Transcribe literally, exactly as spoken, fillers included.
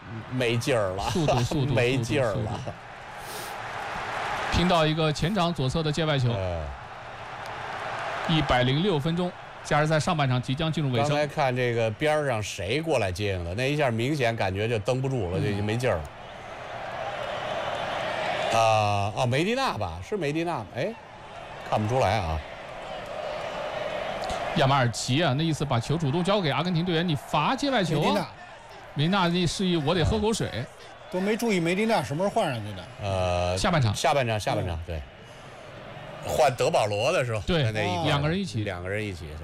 没劲儿了， 速度速度没劲儿了。 拼到一个前场左侧的界外球。一百零六分钟，加时赛上半场即将进入尾声。 刚才看这个边上谁过来接应的，那一下明显感觉就蹬不住了，就已经没劲儿了。啊、呃、哦，梅迪纳吧，是梅迪纳，哎，看不出来啊。 亚马尔奇啊，那意思把球主动交给阿根廷队员，你罚界外球啊。梅迪纳那示意我得喝口水。 都没注意梅迪纳什么时候换上去的。 呃， 下半场， 下半场，下半场，对。换德保罗的时候， 对， 那一两个人一起， 两个人一起是。